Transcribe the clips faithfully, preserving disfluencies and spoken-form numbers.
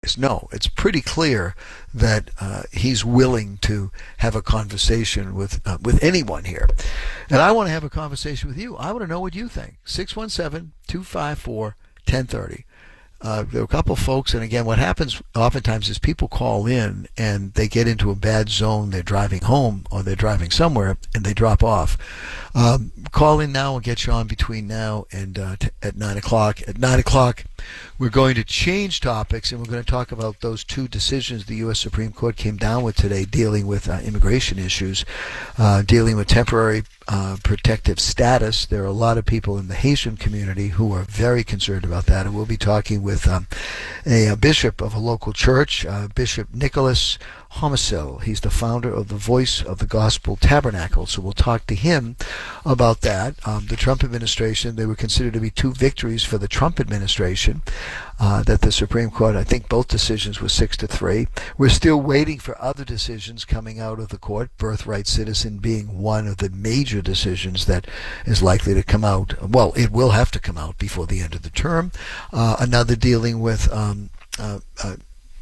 compromise. No, it's pretty clear that uh, he's willing to have a conversation with uh, with anyone here. And I want to have a conversation with you. I want to know what you think. six one seven, two five four, one zero three zero. Uh, there are a couple of folks, and again, what happens oftentimes is people call in and they get into a bad zone. They're driving home or they're driving somewhere and they drop off. Um, call in now and get you on between now and uh, t- at nine o'clock. At nine o'clock, we're going to change topics and we're going to talk about those two decisions the U S Supreme Court came down with today dealing with uh, immigration issues, uh, dealing with temporary uh, protective status. There are a lot of people in the Haitian community who are very concerned about that, and we'll be talking with um, a, a bishop of a local church, uh, Bishop Nicholas Homicil. He's the founder of the Voice of the Gospel Tabernacle, so we'll talk to him about that. Um, the Trump administration, they were considered to be two victories for the Trump administration, uh, that the Supreme Court, I think both decisions were six to three. We're still waiting for other decisions coming out of the court, birthright citizen being one of the major decisions that is likely to come out. Well, it will have to come out before the end of the term. Uh, another dealing with um, uh, uh,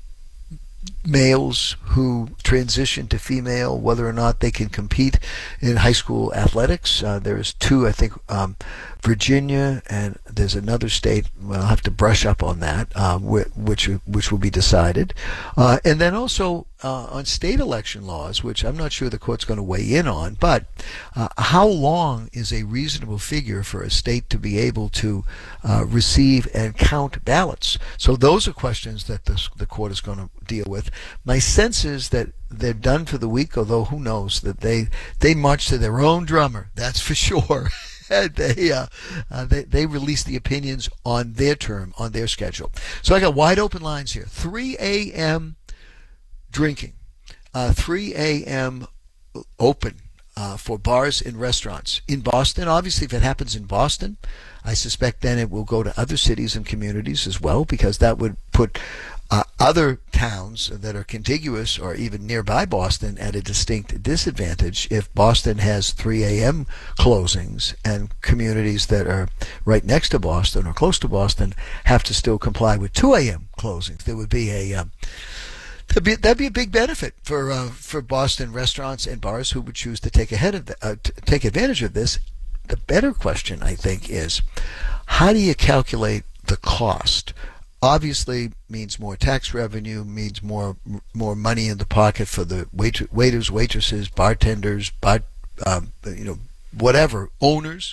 males who transition to female, whether or not they can compete in high school athletics. Uh, there is two, I think, um, Virginia, and there's another state. Well, I'll have to brush up on that, uh, which which will be decided. Uh, and then also uh, on state election laws, which I'm not sure the court's going to weigh in on, but uh, how long is a reasonable figure for a state to be able to uh, receive and count ballots? So those are questions that the, the court is going to deal with. My sense is that they're done for the week, although who knows, that they, they march to their own drummer, that's for sure. they, uh, uh, they they release the opinions on their term, on their schedule. So I got wide open lines here. three a.m. drinking, uh, three a.m. open uh, for bars and restaurants in Boston. Obviously, if it happens in Boston, I suspect then it will go to other cities and communities as well, because that would put Uh, other towns that are contiguous or even nearby Boston at a distinct disadvantage if Boston has three a.m. closings and communities that are right next to Boston or close to Boston have to still comply with two a.m. closings. There would be a um, that'd be, that'd be a big benefit for uh, for Boston restaurants and bars who would choose to take ahead of the, uh, to take advantage of this. The better question, I think, is how do you calculate the cost? Obviously means more tax revenue, means more more money in the pocket for the wait, waiters, waitresses, bartenders, bar, um, you know, whatever, owners.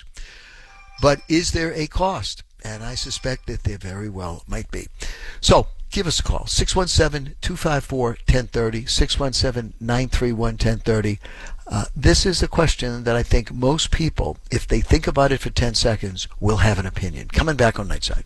But is there a cost? And I suspect that there very well might be. So give us a call, six one seven, two five four, one zero three zero, six one seven, nine three one, one zero three zero. Uh, this is a question that I think most people, if they think about it for ten seconds, will have an opinion. Coming back on Nightside.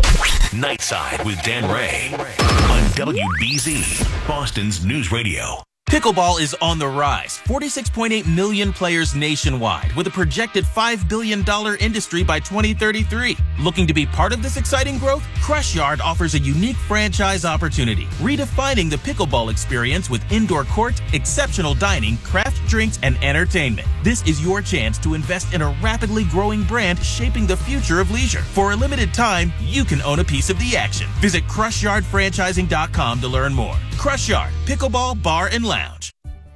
Nightside with Dan Ray on W B Z, Boston's News Radio. Pickleball is on the rise. forty-six point eight million players nationwide, with a projected five billion dollars industry by twenty thirty-three. Looking to be part of this exciting growth? Crush Yard offers a unique franchise opportunity, redefining the pickleball experience with indoor court, exceptional dining, craft drinks, and entertainment. This is your chance to invest in a rapidly growing brand shaping the future of leisure. For a limited time, you can own a piece of the action. Visit crush yard franchising dot com to learn more. Crush Yard, Pickleball Bar and Lounge.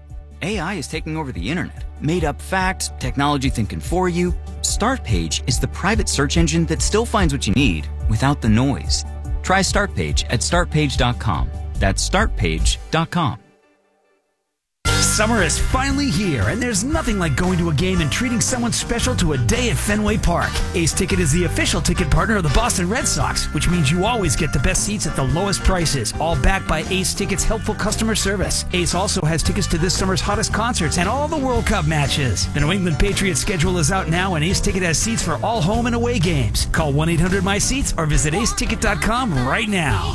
A I is taking over the internet. Made up facts, technology thinking for you. Startpage is the private search engine that still finds what you need without the noise. Try Startpage at start page dot com. That's start page dot com. Summer is finally here, and there's nothing like going to a game and treating someone special to a day at Fenway Park. Ace Ticket is the official ticket partner of the Boston Red Sox, which means you always get the best seats at the lowest prices, all backed by Ace Ticket's helpful customer service. Ace also has tickets to this summer's hottest concerts and all the World Cup matches. The New England Patriots schedule is out now, and Ace Ticket has seats for all home and away games. Call one eight hundred my seats or visit ace ticket dot com right now.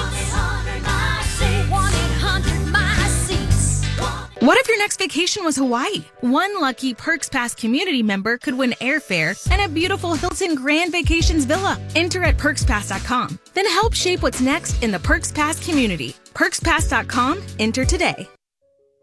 What if your next vacation was Hawaii? One lucky Perks Pass community member could win airfare and a beautiful Hilton Grand Vacations Villa. Enter at perks pass dot com. Then help shape what's next in the Perks Pass community. perks pass dot com. Enter today.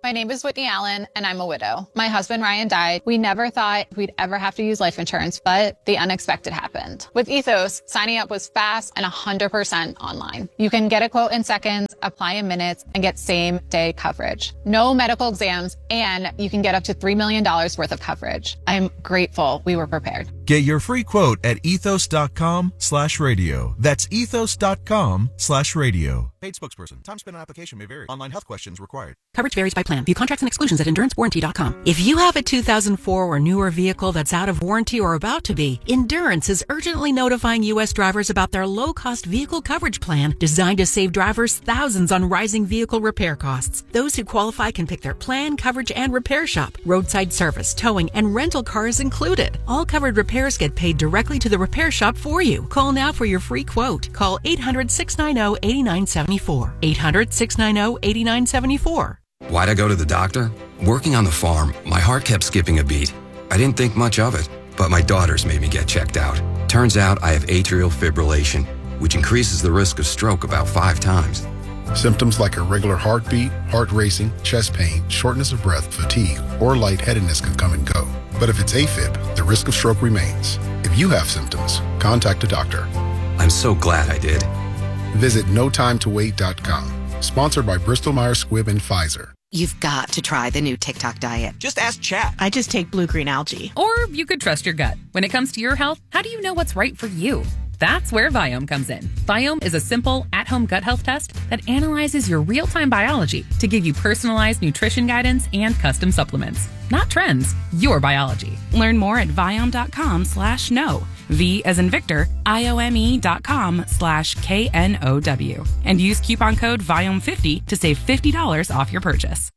My name is Whitney Allen, and I'm a widow. My husband, Ryan, died. We never thought we'd ever have to use life insurance, but the unexpected happened. With Ethos, signing up was fast and one hundred percent online. You can get a quote in seconds, apply in minutes, and get same-day coverage. No medical exams, and you can get up to three million dollars worth of coverage. I'm grateful we were prepared. Get your free quote at ethos.com slash radio. That's ethos.com slash radio. Paid spokesperson. Time spent on application may vary. Online health questions required. Coverage varies by plan. View contracts and exclusions at endurance warranty dot com. If you have a two thousand four or newer vehicle that's out of warranty or about to be, Endurance is urgently notifying U S drivers about their low-cost vehicle coverage plan designed to save drivers thousands on rising vehicle repair costs. Those who qualify can pick their plan, coverage, and repair shop. Roadside service, towing, and rental cars included. All covered repairs get paid directly to the repair shop for you. Call now for your free quote. Call eight hundred, six nine zero, eight nine seven four. eight hundred, six nine zero, eight nine seven four. Why'd I go to the doctor? Working on the farm, my heart kept skipping a beat. I didn't think much of it, but my daughters made me get checked out. Turns out I have atrial fibrillation, which increases the risk of stroke about five times. Symptoms like irregular heartbeat, heart racing, chest pain, shortness of breath, fatigue, or lightheadedness can come and go. But if it's AFib, the risk of stroke remains. If you have symptoms, contact a doctor. I'm so glad I did. Visit no time to wait dot com. Sponsored by Bristol Myers Squibb and Pfizer. You've got to try the new TikTok diet. Just ask Chat. I just take blue green algae. Or you could trust your gut. When it comes to your health, how do you know what's right for you? That's where Viome comes in. Viome is a simple, at-home gut health test that analyzes your real-time biology to give you personalized nutrition guidance and custom supplements. Not trends, your biology. Learn more at Viome.com slash no. V as in Victor, I-O-M-E dot com slash K N O W. And use coupon code Viome fifty to save fifty dollars off your purchase.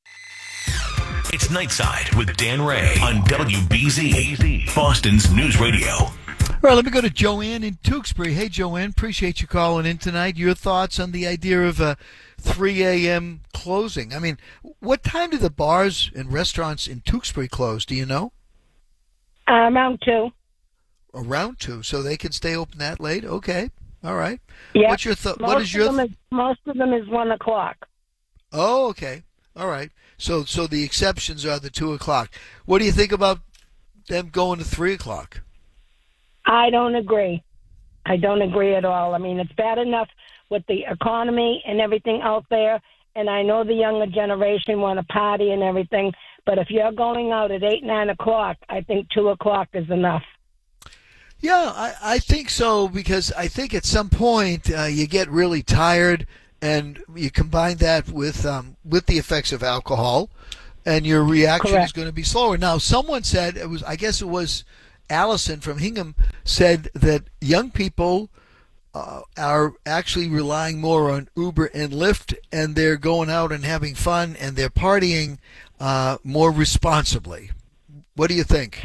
It's Nightside with Dan Ray on W B Z, Boston's News Radio. All right, let me go to Joanne in Tewksbury. Hey, Joanne, appreciate you calling in tonight. Your thoughts on the idea of a three a.m. closing? I mean, what time do the bars and restaurants in Tewksbury close? Do you know? Uh, around two. Around two, so they can stay open that late? Okay, all right. Yeah. What's your th- What is your? Th- is, most of them is one o'clock. Oh, okay, all right. So, so the exceptions are the two o'clock. What do you think about them going to three o'clock? I don't agree. I don't agree at all. I mean, it's bad enough with the economy and everything out there, and I know the younger generation want to party and everything, but if you're going out at eight, nine o'clock, I think two o'clock is enough. Yeah, I, I think so, because I think at some point uh, you get really tired, and you combine that with um, with the effects of alcohol, and your reaction Correct. is going to be slower. Now, someone said, it was, I guess it was Allison from Hingham, said that young people uh, are actually relying more on Uber and Lyft, and they're going out and having fun, and they're partying uh, more responsibly. What do you think?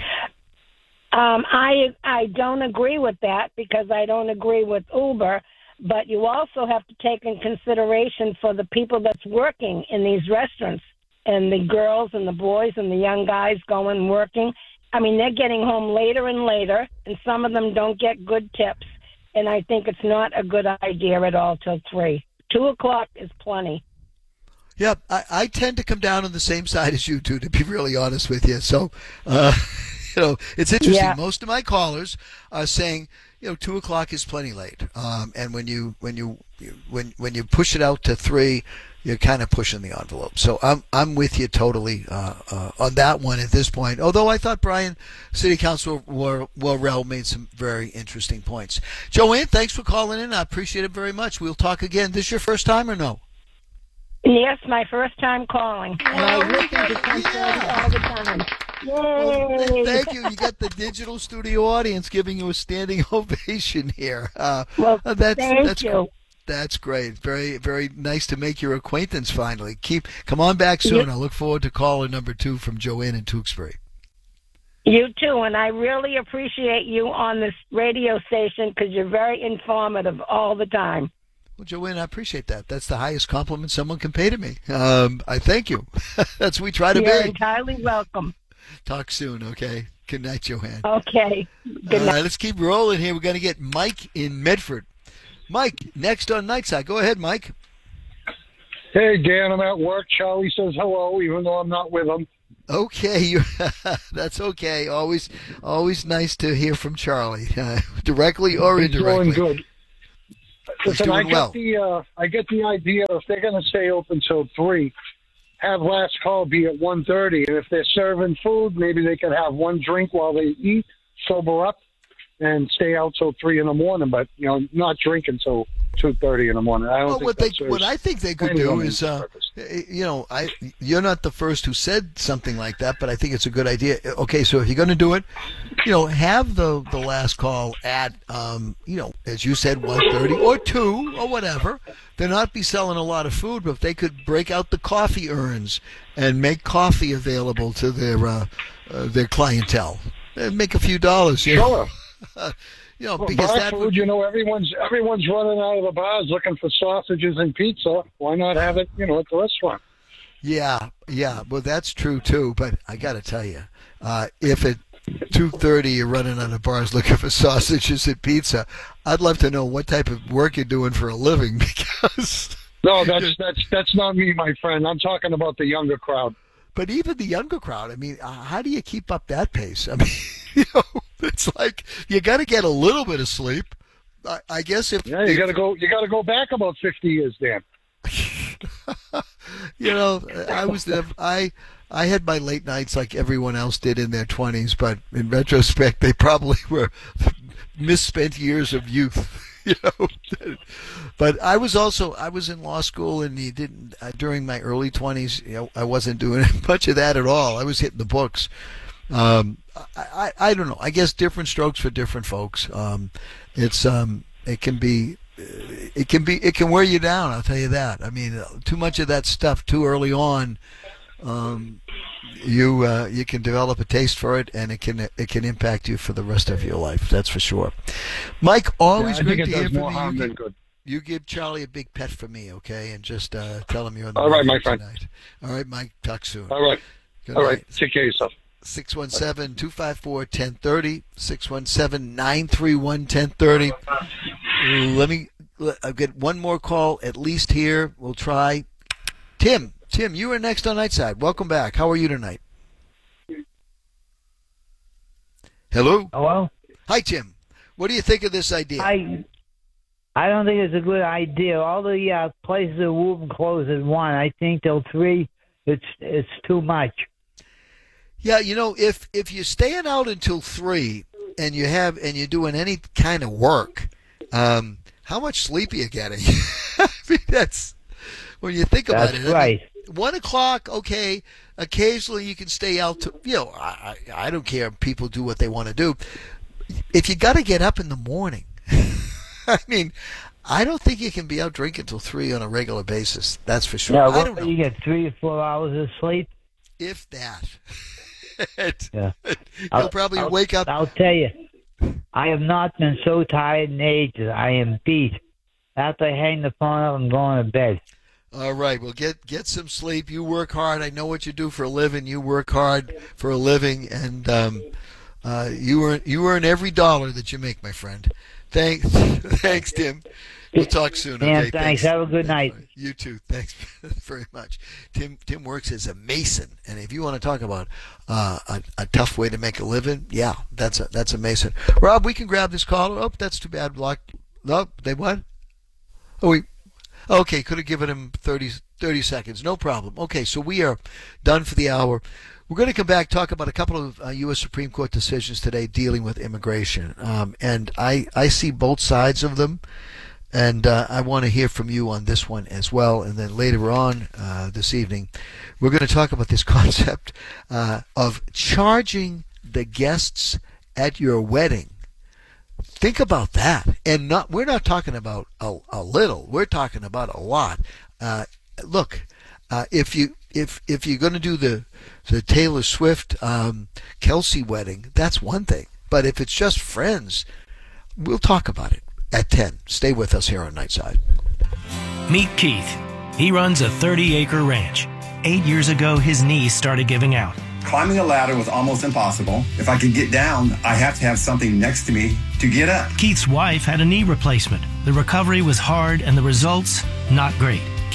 Um, I I don't agree with that, because I don't agree with Uber, but you also have to take in consideration for the people that's working in these restaurants, and the girls and the boys and the young guys going working. I mean, they're getting home later and later, and some of them don't get good tips, and I think it's not a good idea at all till three. Two o'clock is plenty. Yeah, I, I tend to come down on the same side as you two, to be really honest with you. So, uh, you know, it's interesting. Yeah. Most of my callers are saying, you know, two o'clock is plenty late. Um, and when you when you when when you push it out to three, you're kind of pushing the envelope. So I'm I'm with you totally uh, uh, on that one at this point. Although I thought Brian, City Councilor Worrell, made some very interesting points. Joanne, thanks for calling in. I appreciate it very much. We'll talk again. This your first time or no? Yes, my first time calling, and I listen to Councilor all the time. Yay! Well, thank you. You got the digital studio audience giving you a standing ovation here. Uh, well, that's, thank that's, you. That's great. Very, very nice to make your acquaintance finally. Keep come on back soon. You, I look forward to caller number two from Joanne in Tewksbury. You too, and I really appreciate you on this radio station, because you're very informative all the time. Well, Joanne, I appreciate that. That's the highest compliment someone can pay to me. Um, I thank you. That's what we try to You're be. entirely welcome. Talk soon, okay? Good night, Joanne. Okay. Good All night. right, let's keep rolling here. We're going to get Mike in Medford. Mike, next on Nightside. Go ahead, Mike. Hey, Dan, I'm at work. Charlie says hello, even though I'm not with him. Okay, you, that's okay. Always, always nice to hear from Charlie, uh, directly or He's indirectly. doing good. He's Listen, I doing get well. the uh, I get the idea if they're going to stay open till three, have last call be at one thirty, and if they're serving food, maybe they can have one drink while they eat, sober up, and stay out till three in the morning. But you know, not drink until two thirty in the morning. I don't Well, think what they, that serves what I think they could anyone do is, any uh, purpose. you know, I you're not the first who said something like that, but I think it's a good idea. Okay, so if you're going to do it, you know, have the the last call at, um, you know, as you said, one thirty or two or whatever. They'll not be selling a lot of food, but if they could break out the coffee urns and make coffee available to their uh, uh, their clientele, and make a few dollars. You Sure. know? You know, Well, because bar that food, would, you know, everyone's everyone's running out of the bars looking for sausages and pizza. Why not have it, you know, at the restaurant? yeah, yeah. Well, that's true too. But I got to tell you, uh, if at two thirty you're running out of bars looking for sausages and pizza, I'd love to know what type of work you're doing for a living. Because No, that's that's that's not me, my friend. I'm talking about the younger crowd. But even the younger crowd, I mean, uh, how do you keep up that pace? I mean, you know, it's like you got to get a little bit of sleep. I, I guess if Yeah, you got to go. You got to go back about fifty years, Dan. you know, I was the, I I had my late nights like everyone else did in their twenties, but in retrospect, they probably were misspent years of youth. You know, but I was also I was in law school, and you didn't uh, during my early twenties. You know, I wasn't doing much of that at all. I was hitting the books. Um, I, I I don't know. I guess different strokes for different folks. Um, it's um it can be it can be it can wear you down. I'll tell you that. I mean, too much of that stuff too early on. Um, you uh, you can develop a taste for it, and it can it can impact you for the rest of your life. That's for sure. Mike, always Yeah, I great think it to hear does more from you. harm You than give, good. you give Charlie a big pet for me, okay? And just uh, tell him you're on the All right, radio my friend. tonight. All right, Mike. Talk soon. All right. Good All night. right. Take care of yourself. six one seven, two five four, one zero three zero, six one seven, nine three one, one zero three zero. Let me let, I'll get one more call at least here. We'll try. Tim, Tim, you are next on Nightside. Welcome back. How are you tonight? Hello? Hello? Hi, Tim. What do you think of this idea? I I don't think it's a good idea. All the uh, places that won't close at one. I think till three, it's it's too much. Yeah, you know, if if you're staying out until three and you have and you're doing any kind of work, um, how much sleep are you getting? I mean, that's when you think about That's it. right. I mean, one o'clock, okay. Occasionally, you can stay out to. You know, I I I don't care. People do what they want to do. If you got to get up in the morning, I mean, I don't think you can be out drinking till three on a regular basis. That's for sure. Yeah, I what, don't know. you get three or four hours of sleep. If that. Yeah. You'll probably I'll, wake up. I'll tell you, I have not been so tired in ages. I am beat. After I hang the phone up, I'm going to bed. All right. Well, get get some sleep. You work hard. I know what you do for a living. You work hard for a living, and um, uh, you earn you earn every dollar that you make, my friend. Thanks, thanks, Tim. We'll talk soon. Dan, Okay. thanks. Have a good night. You too. Thanks very much. Tim Tim works as a mason, and if you want to talk about uh, a, a tough way to make a living, yeah, that's a that's a mason. Rob, we can grab this caller. Oh, that's too bad. Block. No, they what? Oh, we. Okay, could have given him thirty, thirty seconds. No problem. Okay, so we are done for the hour. We're going to come back, talk about a couple of uh, U S Supreme Court decisions today dealing with immigration. Um, and I, I see both sides of them, and uh, I want to hear from you on this one as well. And then later on uh, this evening, we're going to talk about this concept uh, of charging the guests at your wedding. Think about that, and not we're not talking about a, a little. We're talking about a lot. Uh, look, uh, if you if if you're going to do the the Taylor Swift um, Kelsey wedding, that's one thing. But if it's just friends, we'll talk about it at ten. Stay with us here on Nightside. Meet Keith. He runs a thirty-acre ranch. Eight years ago, his knees started giving out. Climbing a ladder was almost impossible. If I could get down, I have to have something next to me to get up. Keith's wife had a knee replacement. The recovery was hard and the results not great.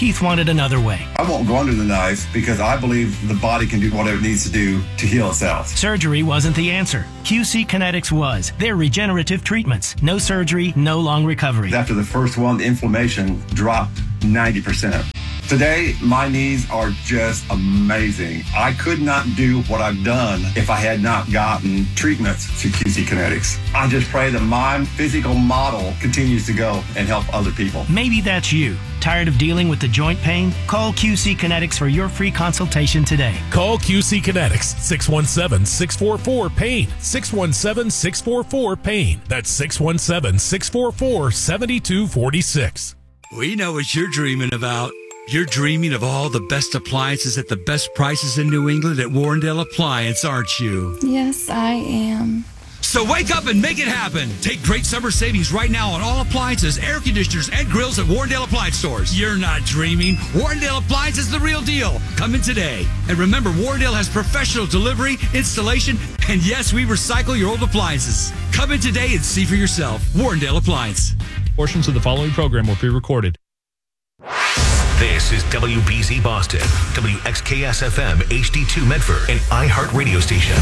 Keith wanted another way. I won't go under the knife because I believe the body can do whatever it needs to do to heal itself. Surgery wasn't the answer. Q C Kinetics was. They're regenerative treatments. No surgery, no long recovery. After the first one, the inflammation dropped ninety percent. Today, my knees are just amazing. I could not do what I've done if I had not gotten treatments to Q C Kinetics. I just pray that my physical model continues to go and help other people. Maybe that's you. Tired of dealing with the joint pain? Call Q C Kinetics for your free consultation today. Call Q C Kinetics, six one seven, six four four, PAIN, six one seven, six four four, PAIN. That's six one seven, six four four, seven two four six. We know what you're dreaming about. You're dreaming of all the best appliances at the best prices in New England at Warrendale Appliance, aren't you? Yes, I am. So wake up and make it happen. Take great summer savings right now on all appliances, air conditioners, and grills at Warrendale Appliance Stores. You're not dreaming. Warrendale Appliance is the real deal. Come in today. And remember, Warrendale has professional delivery, installation, and yes, we recycle your old appliances. Come in today and see for yourself. Warrendale Appliance. Portions of the following program will be recorded. This is W B Z Boston, W X K S F M H D two Medford, an iHeart radio station.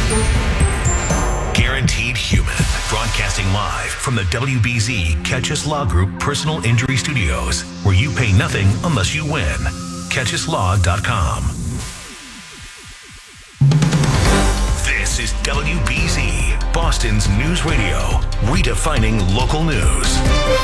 Guaranteed Human, broadcasting live from the W B Z Catch Us Law Group Personal Injury Studios, where you pay nothing unless you win. catch us law dot com. This is W B Z, Boston's news radio, redefining local news.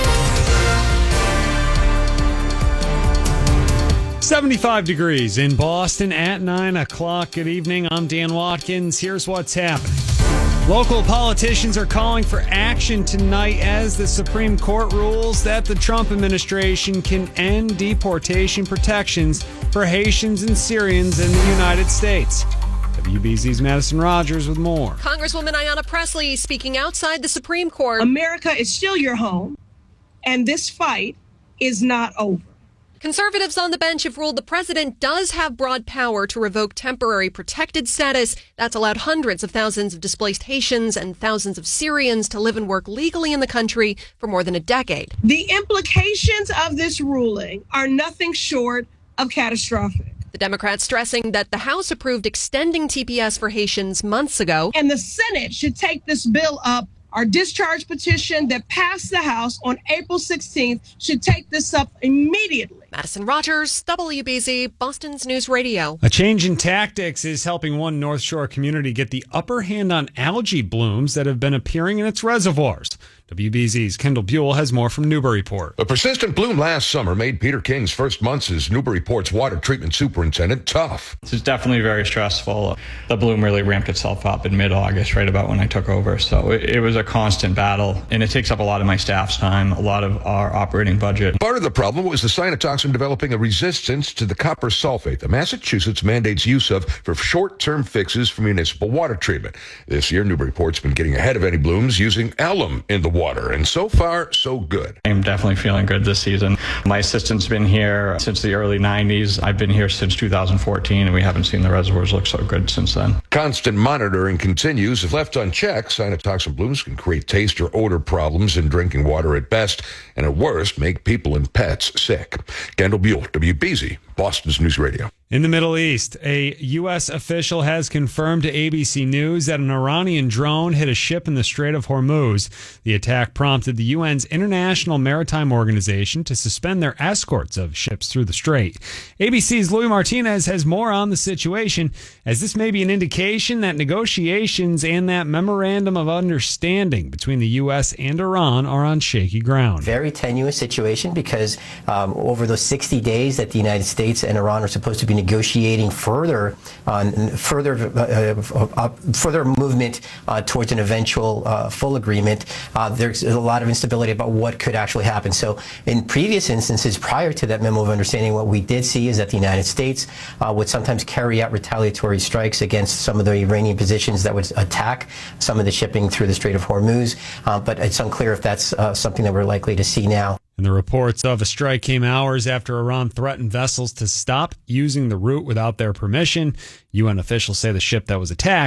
seventy-five degrees in Boston at nine o'clock. Good evening. I'm Dan Watkins. Here's what's happening. Local politicians are calling for action tonight as the Supreme Court rules that the Trump administration can end deportation protections for Haitians and Syrians in the United States. W B Z's Madison Rogers with more. Congresswoman Ayanna Pressley speaking outside the Supreme Court. America is still your home, and this fight is not over. Conservatives on the bench have ruled the president does have broad power to revoke temporary protected status. That's allowed hundreds of thousands of displaced Haitians and thousands of Syrians to live and work legally in the country for more than a decade. The implications of this ruling are nothing short of catastrophic. The Democrats stressing that the House approved extending T P S for Haitians months ago. And the Senate should take this bill up. Our discharge petition that passed the House on April sixteenth should take this up immediately. Madison Rogers, W B Z, Boston's News Radio. A change in tactics is helping one North Shore community get the upper hand on algae blooms that have been appearing in its reservoirs. W B Z's Kendall Buell has more from Newburyport. A persistent bloom last summer made Peter King's first months as Newburyport's water treatment superintendent tough. This is definitely very stressful. The bloom really ramped itself up in mid-August, right about when I took over. So it, it was a constant battle, and it takes up a lot of my staff's time, a lot of our operating budget. Part of the problem was the cyanotoxin developing a resistance to the copper sulfate that Massachusetts mandates use of for short-term fixes for municipal water treatment. This year, Newburyport's been getting ahead of any blooms using alum in the water. Water, and so far, so good. I'm definitely feeling good this season. My assistant's been here since the early nineties. I've been here since two thousand fourteen, and we haven't seen the reservoirs look so good since then. Constant monitoring continues. If left unchecked, cyanotoxin blooms can create taste or odor problems in drinking water at best, and at worst, make people and pets sick. Kendall Buell, W B Z, Boston's News Radio. In the Middle East, a U S official has confirmed to A B C News that an Iranian drone hit a ship in the Strait of Hormuz. The attack prompted the U N's International Maritime Organization to suspend their escorts of ships through the strait. A B C's Louis Martinez has more on the situation, as this may be an indication that negotiations and that memorandum of understanding between the U S and Iran are on shaky ground. Very tenuous situation because um, over those sixty days that the United States and Iran are supposed to be negotiating further on further uh, uh, further movement uh, towards an eventual uh, full agreement. Uh, there's a lot of instability about what could actually happen. So in previous instances prior to that memo of understanding, what we did see is that the United States uh, would sometimes carry out retaliatory strikes against some of the Iranian positions that would attack some of the shipping through the Strait of Hormuz. Uh, but it's unclear if that's uh, something that we're likely to see now. And the reports of a strike came hours after Iran threatened vessels to stop using the route without their permission. U N officials say the ship that was attacked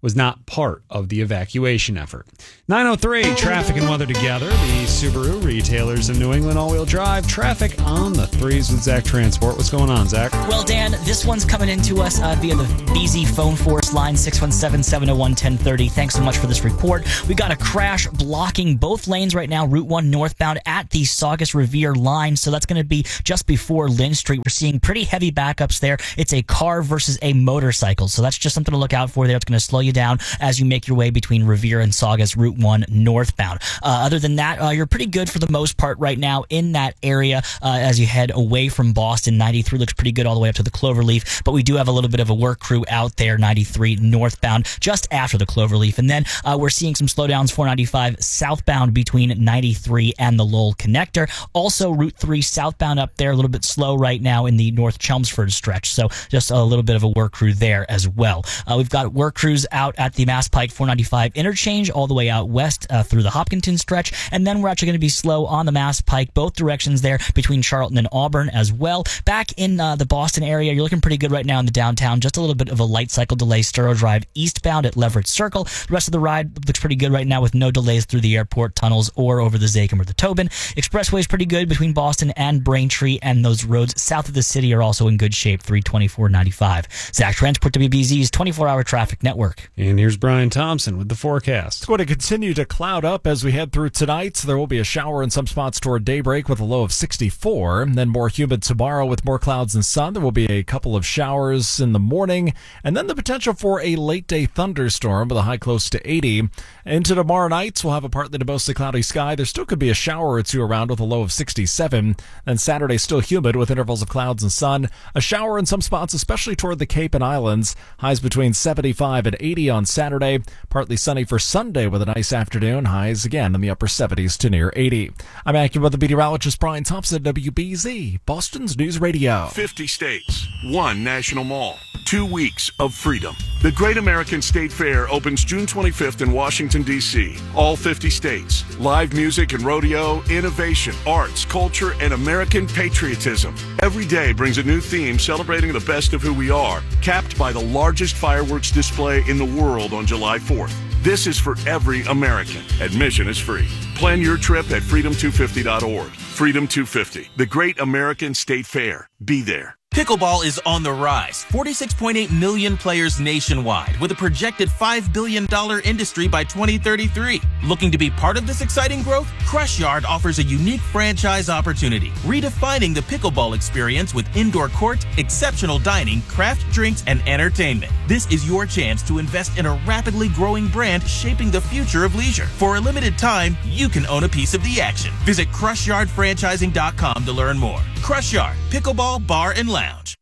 was not part of the evacuation effort. nine oh three, traffic and weather together. The Subaru retailers of New England all-wheel drive. Traffic on the threes with Zach Transport. What's going on, Zach? Well, Dan, this one's coming into us uh, via the B Z phone force line, six one seven, seven oh one, one oh three oh. Thanks so much for this report. We got a crash blocking both lanes right now, Route one northbound at the Saugus Revere line. So that's going to be just before Lynn Street. We're seeing pretty heavy backups there. It's a car versus a motorcycle. So that's just something to look out for there. It's going to slow you down as you make your way between Revere and Saugus, Route one northbound. Uh, other than that, uh, you're pretty good for the most part right now in that area uh, as you head away from Boston. ninety-three looks pretty good all the way up to the Cloverleaf, but we do have a little bit of a work crew out there, ninety-three northbound, just after the Cloverleaf. And then uh, we're seeing some slowdowns, four ninety-five southbound between ninety-three and the Lowell Connector. Also, Route three southbound up there, a little bit slow right now in the North Chelmsford stretch. So just a little bit of a work crew there as well. Uh, we've got work crews out at the Mass Pike four ninety-five interchange all the way out west uh, through the Hopkinton stretch. And then we're actually going to be slow on the Mass Pike, both directions there between Charlton and Auburn as well. Back in uh, the Boston area, you're looking pretty good right now in the downtown. Just a little bit of a light cycle delay, Sturrow Drive eastbound at Leverett Circle. The rest of the ride looks pretty good right now with no delays through the airport tunnels or over the Zakim or the Tobin. Expressway is pretty good between Boston and Braintree, and those roads south of the city are also in good shape, three twenty-four ninety-five. Zach Transport, W B Z's twenty-four hour traffic network. And here's Brian Thompson with the forecast. It's going to continue to cloud up as we head through tonight. There will be a shower in some spots toward daybreak with a low of sixty-four. And then more humid tomorrow with more clouds and sun. There will be a couple of showers in the morning. And then the potential for a late day thunderstorm with a high close to eighty. Into tomorrow night, we'll have a partly to mostly cloudy sky. There still could be a shower or two around with a low of sixty-seven. Then Saturday still humid with intervals of clouds and sun. A shower in some spots, especially toward the Cape and Islands. Highs between seventy-five and eighty on Saturday. Partly sunny for Sunday with a nice afternoon. Highs again in the upper seventies to near eighty. I'm AccuWeather meteorologist Brian Thompson, W B Z, Boston's News Radio. fifty states, one national mall, two weeks of freedom. The Great American State Fair opens June twenty-fifth in Washington, D C All fifty states. Live music and rodeo, innovation, arts, culture, and American patriotism. Every day brings a new theme celebrating the best of who we are, capped by the largest fireworks display in the world on July fourth. This is for every American. Admission is free. Plan your trip at freedom two fifty dot org. Freedom two fifty, the Great American State Fair. Be there. Pickleball is on the rise. forty-six point eight million players nationwide, with a projected five billion dollars industry by twenty thirty-three. Looking to be part of this exciting growth? Crush Yard offers a unique franchise opportunity, redefining the pickleball experience with indoor court, exceptional dining, craft drinks, and entertainment. This is your chance to invest in a rapidly growing brand shaping the future of leisure. For a limited time, you can own a piece of the action. Visit crush yard franchising dot com to learn more. Crush Yard, Pickleball Bar and Lounge.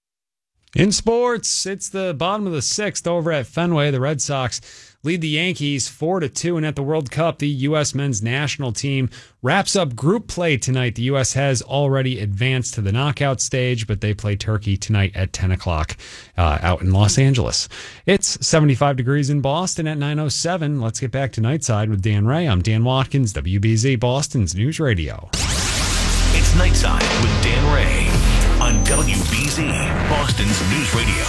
In sports, it's the bottom of the sixth over at Fenway. The Red Sox lead the Yankees four to two, and at the World Cup, the U S men's national team wraps up group play tonight. The U S has already advanced to the knockout stage, but they play Turkey tonight at ten o'clock uh, out in Los Angeles. It's seventy-five degrees in Boston at nine oh seven. Let's get back to Nightside with Dan Ray. I'm Dan Watkins, W B Z, Boston's News Radio. It's Nightside with Dan Ray on W B Z, Boston's News Radio.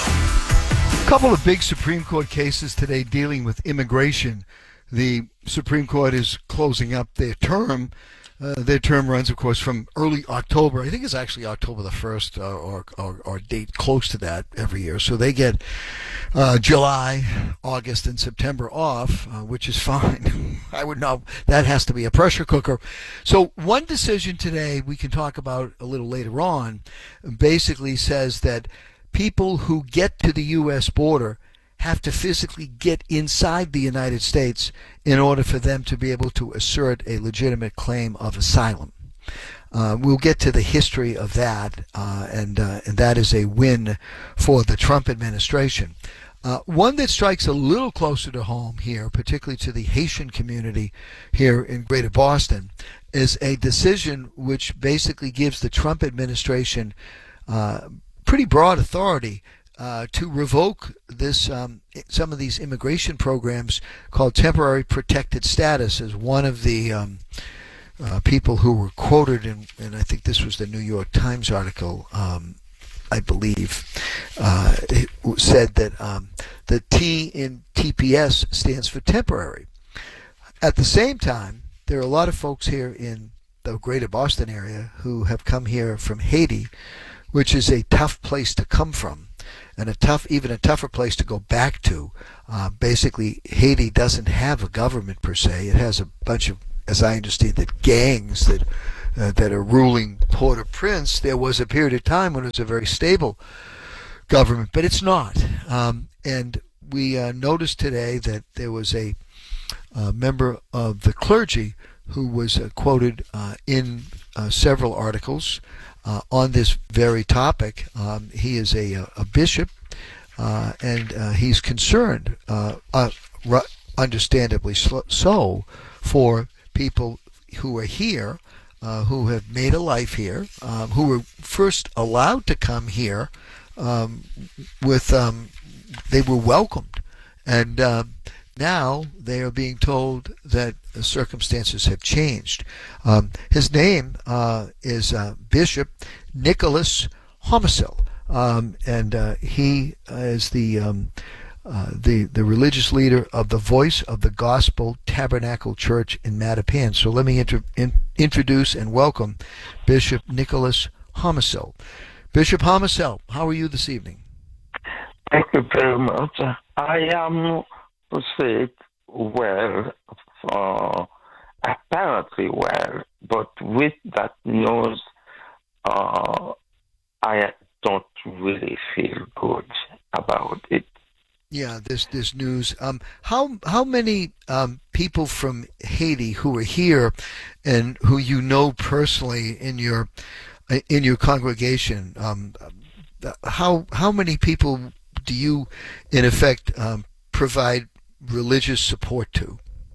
A couple of big Supreme Court cases today dealing with immigration. The Supreme Court is closing up their term. Uh, their term runs, of course, from early October. I think it's actually October the first uh, or, or, or date close to that every year. So they get uh, July, August, and September off, uh, which is fine. I would know that has to be a pressure cooker. So one decision today we can talk about a little later on basically says that people who get to the U S border have to physically get inside the United States in order for them to be able to assert a legitimate claim of asylum. Uh, we'll get to the history of that, uh, and, uh, and that is a win for the Trump administration. Uh, one that strikes a little closer to home here, particularly to the Haitian community here in Greater Boston, is a decision which basically gives the Trump administration uh, pretty broad authority Uh, to revoke this, um, some of these immigration programs called temporary protected status, as one of the um, uh, people who were quoted in, and I think this was the New York Times article, um, I believe, uh, said that um, the T in T P S stands for temporary. At the same time, there are a lot of folks here in the greater Boston area who have come here from Haiti, which is a tough place to come from, and a tough, even a tougher place to go back to. Uh, basically, Haiti doesn't have a government per se. It has a bunch of, as I understand it, gangs that uh, that are ruling Port-au-Prince. There was a period of time when it was a very stable government, but it's not. Um, and we uh, noticed today that there was a uh, member of the clergy who was uh, quoted uh, in uh, several articles uh, on this very topic. Um, he is a, a bishop, uh, and uh, he's concerned, uh, uh, understandably so, for people who are here, uh, who have made a life here, um, who were first allowed to come here um, with, um, they were welcomed, and um, now they are being told that the circumstances have changed. Um, his name uh, is uh, Bishop Nicholas Homicel, um, and uh, he is the um, uh, the the religious leader of the Voice of the Gospel Tabernacle Church in Mattapan. So let me inter- in- introduce and welcome Bishop Nicholas Homicel. Bishop Homicel, how are you this evening? Thank you very much. I am proceed well, uh, apparently well, but with that news, uh, I don't really feel good about it. Yeah, this this news. Um, how how many um, people from Haiti who are here, and who you know personally in your in your congregation? Um, how how many people do you, in effect, um, provide religious support to?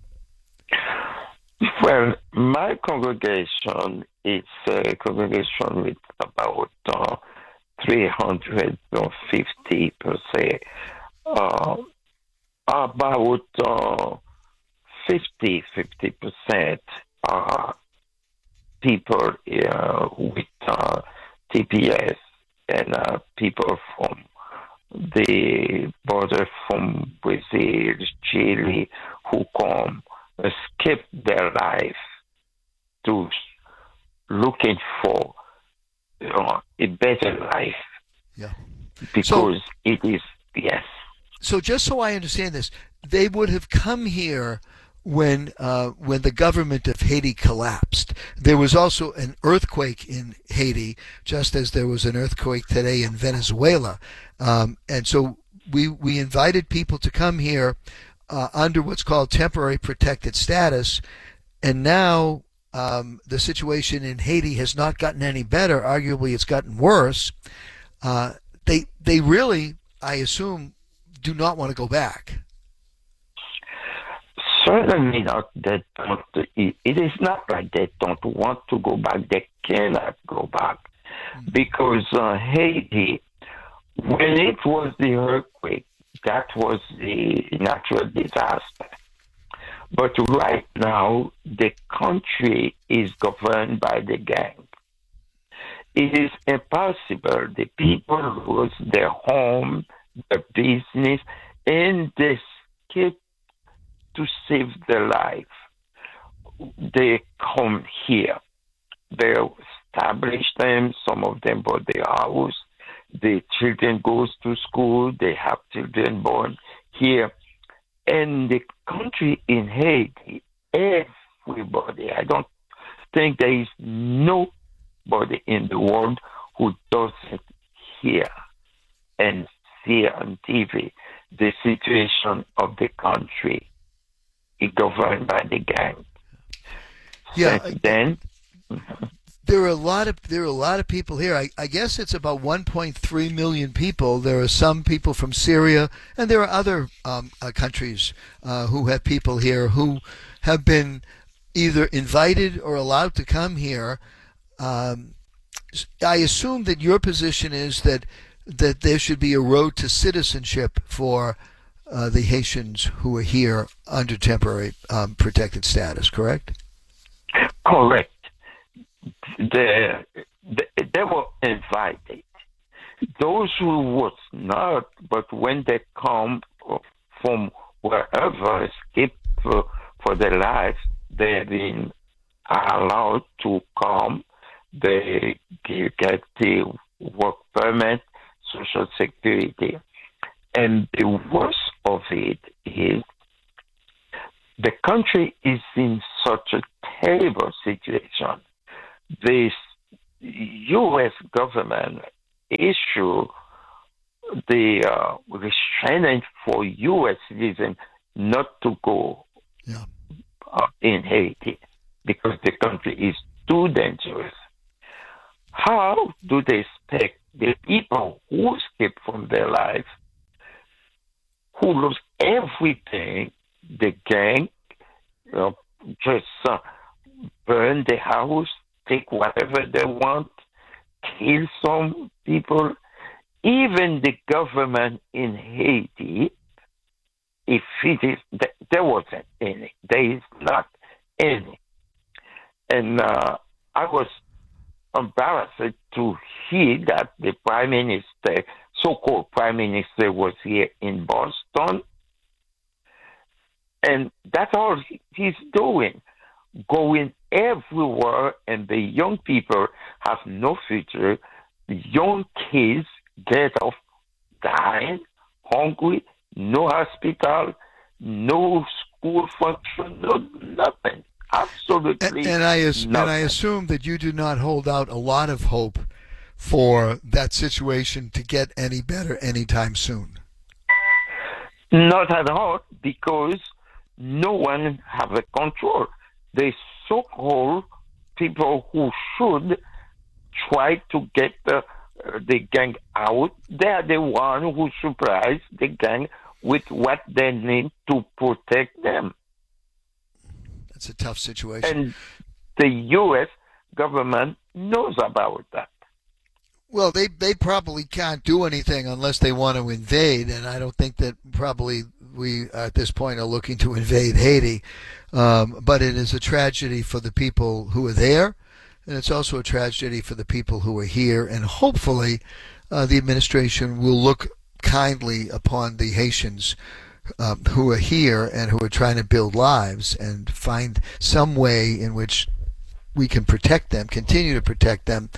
Well, my congregation is a congregation with about uh, three hundred fifty per se. Uh, about uh, fifty percent are people uh, with uh, T P S and uh, people from the border from Brazil, Chile, who come, escape their life to looking for you know, a better life. Yeah. Because so, it is, yes. So just so I understand this, they would have come here when uh, when the government of Haiti collapsed. There was also an earthquake in Haiti, just as there was an earthquake today in Venezuela. Um, and so we we invited people to come here uh, under what's called temporary protected status, and now um, the situation in Haiti has not gotten any better. Arguably, it's gotten worse. Uh, they they really, I assume, do not want to go back. Certainly not. They don't. It is not like they don't want to go back. They cannot go back because uh, Haiti, when it was the earthquake, that was the natural disaster. But right now, the country is governed by the gang. It is impossible. The people lose their home, their business, and they skip to save their life. They come here. They establish them. Some of them bought their house. The children goes to school. They have children born here. And the country in Haiti, everybody, I don't think there is nobody in the world who doesn't hear and see on T V the situation of the country. It's governed by the gang. Yeah. Since then, there are a lot of there are a lot of people here. I, I guess it's about one point three million people. There are some people from Syria, and there are other um, uh, countries uh, who have people here who have been either invited or allowed to come here. Um, I assume that your position is that that there should be a road to citizenship for uh, the Haitians who are here under temporary um, protected status, correct? Correct. They, they, they were invited. those who was not, but when they come from wherever, escape for, for their lives, they've been allowed to come. They get the work permit, social security. And the worst of it is the country is in such a terrible situation. The U S government issue the uh, restraining for U S citizens not to go yeah. uh, in Haiti because the country is too dangerous. How do they expect the people who escape from their life, who lose everything, the gang, you know, just uh, burn the house, take whatever they want, kill some people? Even the government in Haiti, if it is, there wasn't any. There is not any. And uh, I was embarrassed to hear that the prime minister, so-called prime minister, was here in Boston. And that's all he's doing, going everywhere, and the young people have no future. The young kids get off dying, hungry, no hospital, no school function, no nothing. Absolutely and, and I as, nothing. And I assume that you do not hold out a lot of hope for that situation to get any better anytime soon. Not at all, because no one have a control. The so-called people who should try to get the Uh, the gang out, they are the one who surprise the gang with what they need to protect them. That's a tough situation. And the U S government knows about that. Well, they, they probably can't do anything unless they want to invade, and I don't think that probably we at this point are looking to invade Haiti. Um, but it is a tragedy for the people who are there. And it's also a tragedy for the people who are here. And hopefully uh, the administration will look kindly upon the Haitians um, who are here and who are trying to build lives and find some way in which we can protect them, continue to protect them.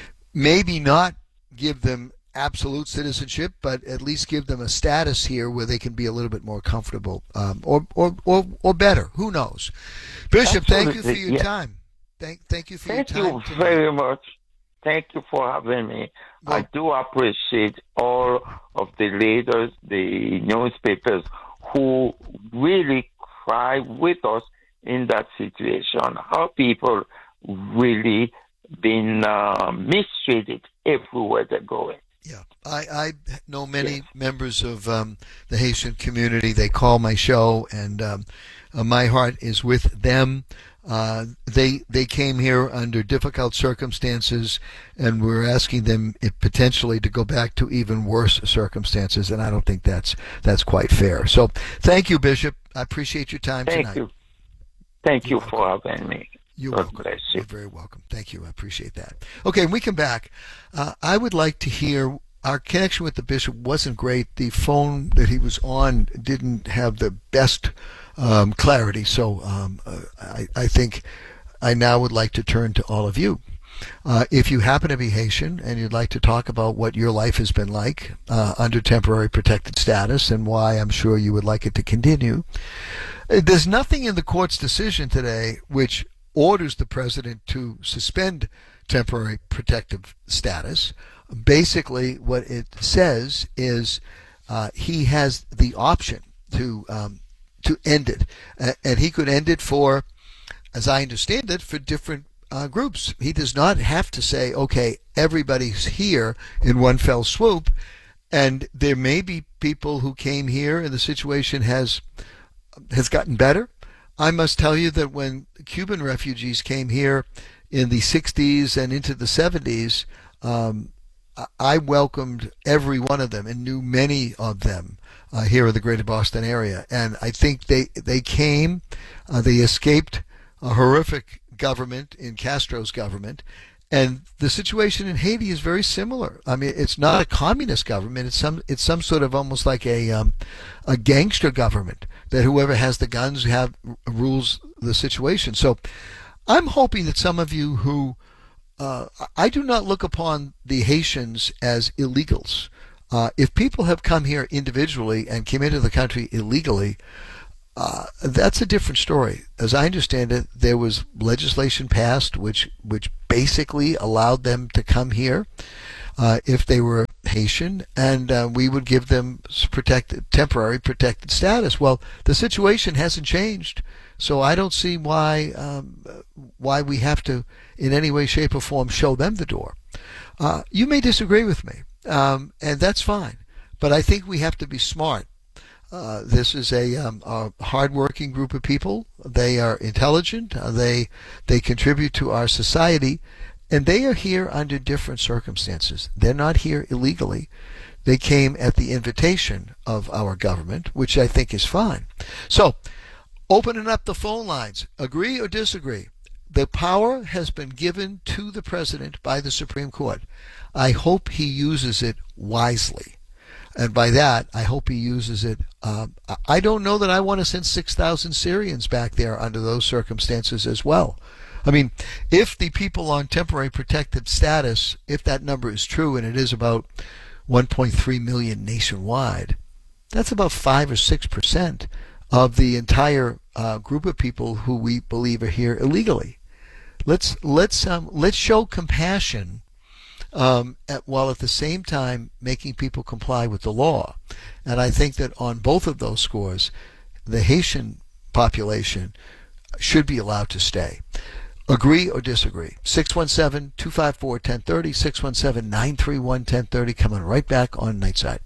Maybe not give them absolute citizenship, but at least give them a status here where they can be a little bit more comfortable um, or, or, or, or better. Who knows? Bishop, Absolutely. Thank you for your Yeah. time. Thank, thank you for Thank your time. you tonight. very much. Thank you for having me. Well, I do appreciate all of the leaders, the newspapers, who really cry with us in that situation. How people really been uh, mistreated everywhere they're going. Yeah, I, I know many yes. members of um, the Haitian community. They call my show, and um, uh, my heart is with them. Uh, they they came here under difficult circumstances, and we're asking them if potentially to go back to even worse circumstances, and I don't think that's that's quite fair. So, thank you, Bishop. I appreciate your time Thank tonight. Thank you. Thank You're you for welcome. having me. You're God welcome. bless you. You're very welcome. Thank you. I appreciate that. Okay, when we come back, uh, I would like to hear. Our connection with the bishop wasn't great. The phone that he was on didn't have the best um, clarity. So um, uh, I, I think I now would like to turn to all of you. Uh, if you happen to be Haitian and you'd like to talk about what your life has been like uh, under temporary protected status and why I'm sure you would like it to continue, there's nothing in the court's decision today which orders the president to suspend temporary protective status. Basically, what it says is uh, he has the option to um, to end it, uh, and he could end it for, as I understand it, for different uh, groups. He does not have to say, okay, everybody's here in one fell swoop, and there may be people who came here and the situation has has gotten better. I must tell you that when Cuban refugees came here in the sixties and into the seventies, um, I welcomed every one of them and knew many of them uh, here in the greater Boston area. And I think they, they came, uh, they escaped a horrific government in Castro's government, And the situation in Haiti is very similar. I mean, it's not a communist government. It's some it's some sort of almost like a um, a gangster government that whoever has the guns have rules the situation. So I'm hoping that some of you who uh, I do not look upon the Haitians as illegals. Uh, if people have come here individually and came into the country illegally, Uh, that's a different story. As I understand it, there was legislation passed which which basically allowed them to come here uh, if they were Haitian, and uh, we would give them protected, temporary protected status. Well, the situation hasn't changed, so I don't see why um, why we have to, in any way, shape, or form, show them the door. Uh, you may disagree with me, um, and that's fine, but I think we have to be smart. Uh, this is a, um, a hard-working group of people. They are intelligent. Uh, they they contribute to our society, and they are here under different circumstances. They're not here illegally. They came at the invitation of our government, which I think is fine. So, opening up the phone lines. Agree or disagree? The power has been given to the president by the Supreme Court. I hope he uses it wisely. And by that, I hope he uses it. Um, I don't know that I want to send six thousand Syrians back there under those circumstances as well. I mean, if the people on temporary protective status, if that number is true, and it is about one point three million nationwide, that's about five or six percent of the entire uh, group of people who we believe are here illegally. Let's let's um, let's show compassion. Um, at, while at the same time making people comply with the law. And I think that on both of those scores, the Haitian population should be allowed to stay. Agree or disagree? six one seven, two five four, one zero three zero, six one seven, nine three one, one zero three zero. Coming right back on Nightside.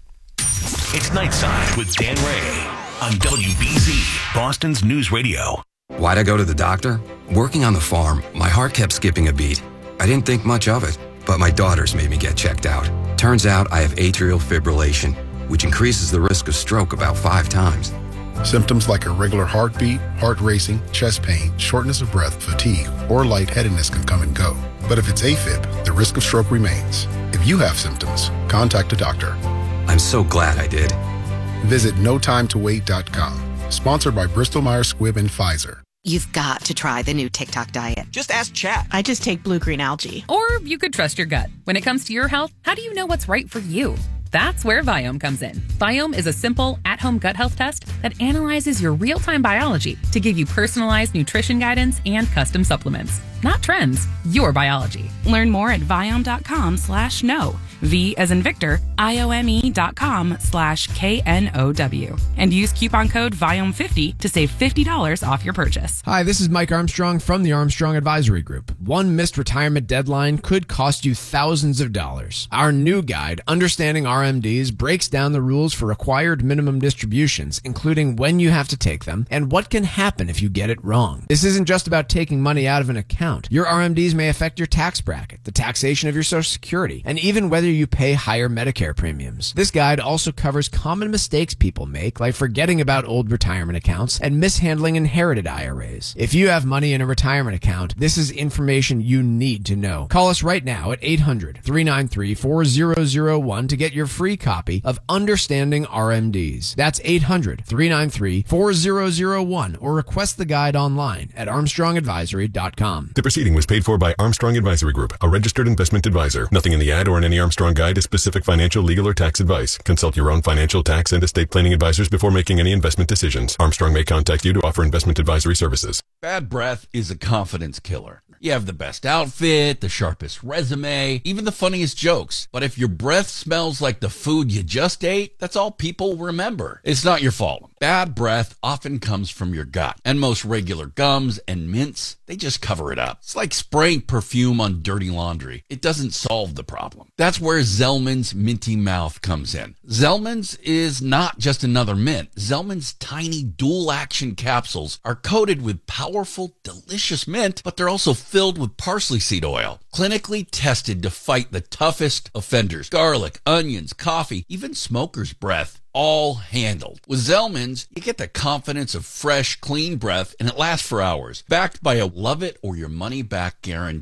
It's Nightside with Dan Ray on W B Z, Boston's News Radio. Why'd I go to the doctor? Working on the farm, my heart kept skipping a beat. I didn't think much of it. But my daughters made me get checked out. Turns out I have atrial fibrillation, which increases the risk of stroke about five times. Symptoms like irregular heartbeat, heart racing, chest pain, shortness of breath, fatigue, or lightheadedness can come and go. But if it's AFib, the risk of stroke remains. If you have symptoms, contact a doctor. I'm so glad I did. Visit no time to wait dot com. Sponsored by Bristol Myers Squibb and Pfizer. You've got to try the new TikTok diet. Just ask Chat. I just take blue green algae. Or you could trust your gut. When it comes to your health, how do you know what's right for you? That's where Viome comes in. Viome is a simple, at-home gut health test that analyzes your real-time biology to give you personalized nutrition guidance and custom supplements. Not trends, your biology. Learn more at Viome.com slash no. V as in Victor, I-O-M-E dot com slash K N O W. And use coupon code Viome fifty to save fifty dollars off your purchase. Hi, this is Mike Armstrong from the Armstrong Advisory Group. One missed retirement deadline could cost you thousands of dollars. Our new guide, Understanding R M Ds, breaks down the rules for required minimum distributions, including when you have to take them and what can happen if you get it wrong. This isn't just about taking money out of an account. Your R M Ds may affect your tax bracket, the taxation of your Social Security, and even whether you pay higher Medicare premiums. This guide also covers common mistakes people make, like forgetting about old retirement accounts and mishandling inherited I R As. If you have money in a retirement account, this is information you need to know. Call us right now at eight hundred, three nine three, four zero zero one to get your free copy of Understanding R M Ds. That's eight hundred, three nine three, four zero zero one, or request the guide online at armstrong advisory dot com. The proceeding was paid for by Armstrong Advisory Group, a registered investment advisor. Nothing in the ad or in any Armstrong guide is specific financial, legal, or tax advice. Consult your own financial, tax, and estate planning advisors before making any investment decisions. Armstrong may contact you to offer investment advisory services. Bad breath is a confidence killer. You have the best outfit, the sharpest resume, even the funniest jokes. But if your breath smells like the food you just ate, that's all people remember. It's not your fault. Bad breath often comes from your gut. And most regular gums and mints, they just cover it up. It's like spraying perfume on dirty laundry. It doesn't solve the problem. That's where Zellman's Minty Mouth comes in. Zellman's is not just another mint. Zellman's tiny dual-action capsules are coated with powerful, delicious mint, but they're also filled with parsley seed oil, clinically tested to fight the toughest offenders. Garlic, onions, coffee, even smoker's breath, all handled. With Zellman's, you get the confidence of fresh, clean breath, and it lasts for hours, backed by a love it or your money back guarantee.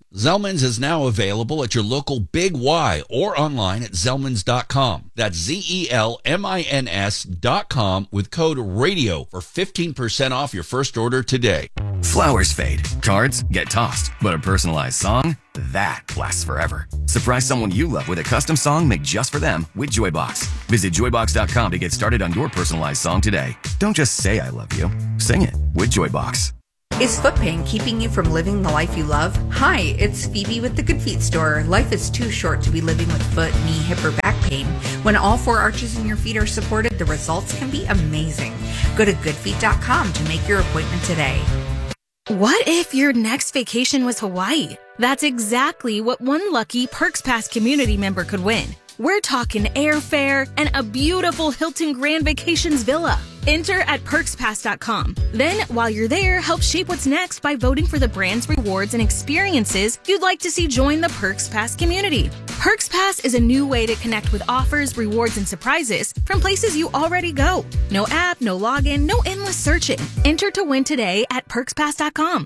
Zellman's is now available at your local Big Y or online at zellmans dot com. That's Z E L M I N S dot com with code RADIO for fifteen percent off your first order today. Flowers fade, cards get tossed, but a personalized song, that lasts forever. Surprise someone you love with a custom song made just for them with Joybox. Visit joybox dot com to get started on your personalized song today. Don't just say I love you, sing it with Joybox. Is foot pain keeping you from living the life you love? Hi, it's Phoebe with the Good Feet store. Life is too short to be living with foot, knee, hip, or back pain. When all four arches in your feet are supported, the results can be amazing. Go to good feet dot com to make your appointment today. What if your next vacation was Hawaii? That's exactly what one lucky Perks Pass community member could win. We're talking airfare and a beautiful Hilton Grand Vacations villa. Enter at perks pass dot com. Then, while you're there, help shape what's next by voting for the brands, rewards, and experiences you'd like to see join the Perks Pass community. Perks Pass is a new way to connect with offers, rewards, and surprises from places you already go. No app, no login, no endless searching. Enter to win today at perks pass dot com.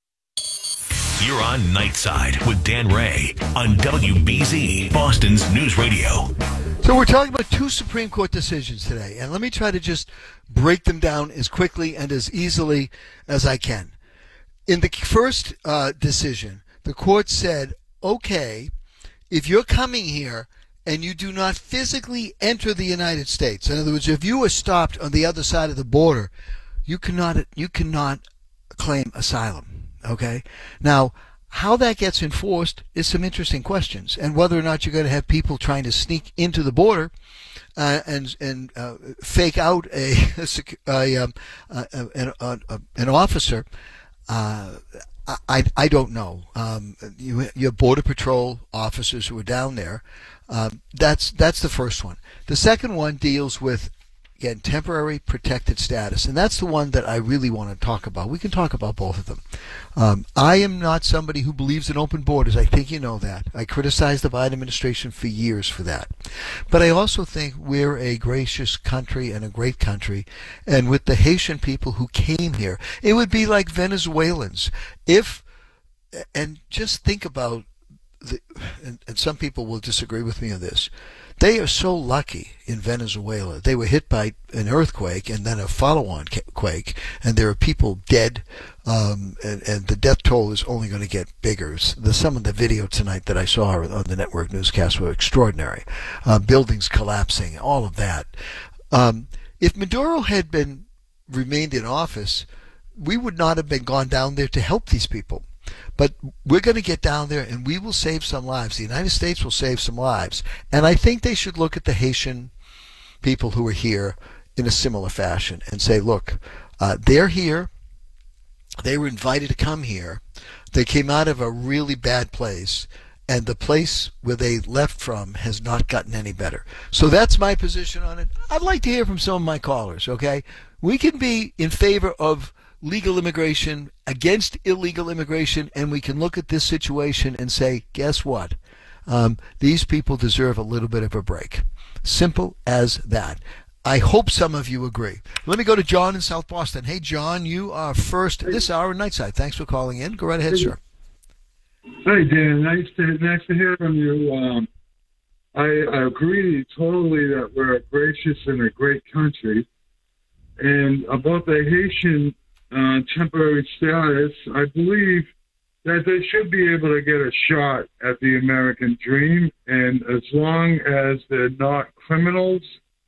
You're on Nightside with Dan Ray on W B Z, Boston's News Radio. So we're talking about two Supreme Court decisions today, and let me try to just break them down as quickly and as easily as I can. In the first uh, decision, the court said, okay, if you're coming here and you do not physically enter the United States, in other words, if you are stopped on the other side of the border, you cannot you cannot claim asylum. Okay? Now, how that gets enforced is some interesting questions, and whether or not you're going to have people trying to sneak into the border uh, and and uh, fake out a, a, um, a, a, a, a an officer. Uh, I I don't know. Um, you you have Border Patrol officers who are down there. Um, that's that's the first one. The second one deals with, again, temporary protected status, and that's the one that I really want to talk about. We can talk about both of them. Um, I am not somebody who believes in open borders. I think you know that. I criticized the Biden administration for years for that. But I also think we're a gracious country and a great country, and with the Haitian people who came here, it would be like Venezuelans. If, and just think about, the, and, and some people will disagree with me on this, they are so lucky in Venezuela. They were hit by an earthquake and then a follow-on quake, and there are people dead, um, and, and the death toll is only going to get bigger. The, some of the video tonight that I saw on the network newscast were extraordinary. Uh, buildings collapsing, all of that. Um, if Maduro had been remained in office, we would not have been gone down there to help these people. But we're going to get down there and we will save some lives. The United States will save some lives. And I think they should look at the Haitian people who are here in a similar fashion and say, look, uh, they're here. They were invited to come here. They came out of a really bad place. And the place where they left from has not gotten any better. So that's my position on it. I'd like to hear from some of my callers, okay? We can be in favor of legal immigration, against illegal immigration, and we can look at this situation and say, guess what? Um, these people deserve a little bit of a break. Simple as that. I hope some of you agree. Let me go to John in South Boston. Hey, John, you are first this hour in Nightside. Thanks for calling in. Go right ahead, sir. Hi, Dan. Nice to, nice to hear from you. Um, I, I agree totally that we're a gracious and a great country. And about the Haitian Uh, temporary status, I believe that they should be able to get a shot at the American dream, and as long as they're not criminals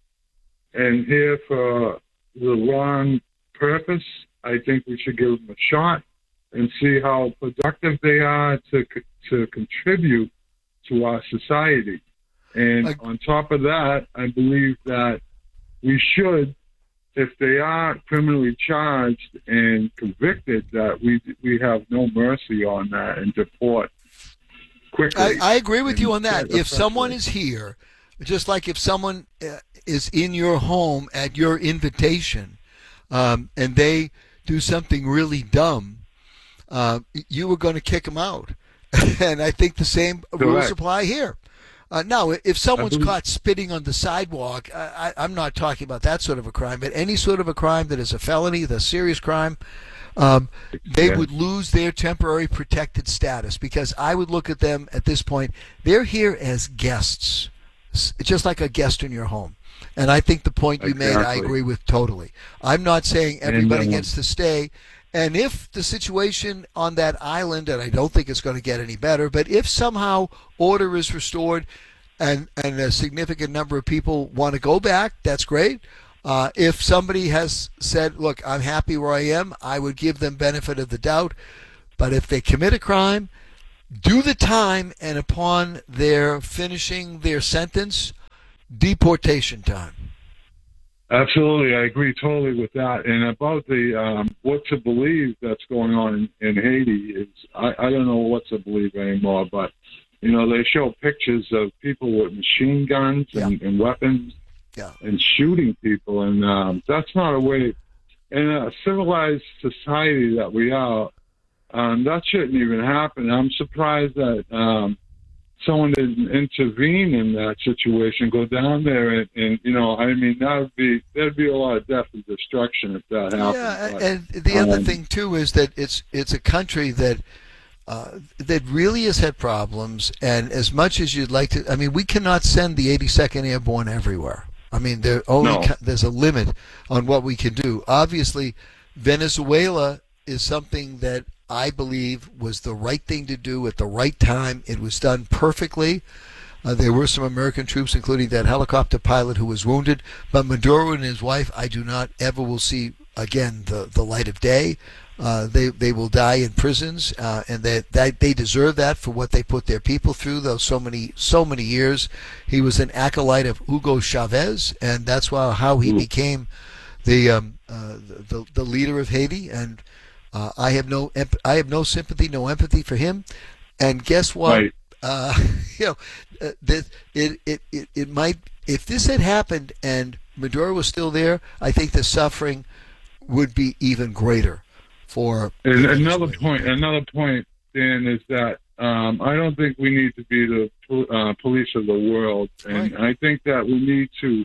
and here for the wrong purpose, I think we should give them a shot and see how productive they are to to contribute to our society. And on top of that, I believe that we should, if they are criminally charged and convicted, that we we have no mercy on that and deport quickly. I, I agree with you on that. If someone is here, just like if someone uh, is in your home at your invitation, um, and they do something really dumb, uh, you were going to kick them out. And I think the same Correct. rules apply here. Uh, now, if someone's caught spitting on the sidewalk, I, I, I'm not talking about that sort of a crime, but any sort of a crime that is a felony, the serious crime, um, they would lose their temporary protected status, because I would look at them at this point, they're here as guests, just like a guest in your home. And I think the point you Exactly. made, I agree with totally. I'm not saying everybody And, um, gets to stay. And if the situation on that island, and I don't think it's going to get any better, but if somehow order is restored and, and a significant number of people want to go back, that's great. Uh, if somebody has said, look, I'm happy where I am, I would give them benefit of the doubt. But if they commit a crime, do the time, and upon their finishing their sentence, deportation time. Absolutely, I agree totally with that. And about the um, what to believe that's going on in, in Haiti is, I, I don't know what to believe anymore. But you know, they show pictures of people with machine guns and, and weapons, yeah. and shooting people, and um, that's not a way. In a civilized society that we are, um, that shouldn't even happen. I'm surprised that um, someone didn't intervene in that situation, go down there, and, and you know, I mean, that would be there'd be a lot of death and destruction if that happened. Yeah, but, and the other um, thing too is that it's it's a country that uh, that really has had problems, and as much as you'd like to, I mean, we cannot send the eighty-second Airborne everywhere. I mean, there only No. ca- there's a limit on what we can do. Obviously, Venezuela is something that I believe was the right thing to do at the right time. It was done perfectly. Uh, there were some American troops, including that helicopter pilot who was wounded. But Maduro and his wife, I do not ever will see again the, the light of day. Uh, they they will die in prisons, uh, and that they, they deserve that for what they put their people through. Those so many so many years. He was an acolyte of Hugo Chavez, and that's why how he became the um, uh, the the leader of Haiti. And uh, I have no emp- I have no sympathy, no empathy for him. And guess what? Right. Uh, you know, uh, that it, it it it might, if this had happened and Maduro was still there, I think the suffering would be even greater. For And another point, another point, Dan, is that um, I don't think we need to be the pol- uh, police of the world, and I think that we need to,